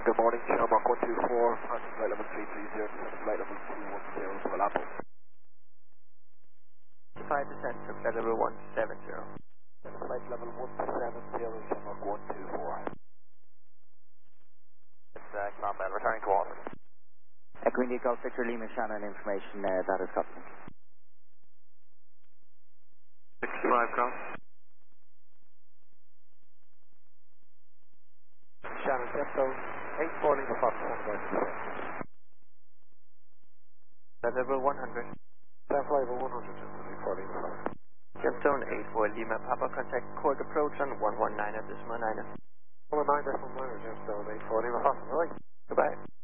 Good morning, Shamrock 124, passing flight level 330, flight level 210 for Apple. 5% to flight level 170. Flight level 170, Shamrock 124. It's Combat, returning to office. Green Eagle Victor Lima Shannon information, that is custom. 65 cross. Shannon, Gemstone 84 Lima Fox, Flight level 100. flight level 100, 84 Lima Fox. Gemstone 84 Lima Papa, contact court approach on 119 at this 9. 119 Gemstone 84 Lima Fox, alright. Goodbye.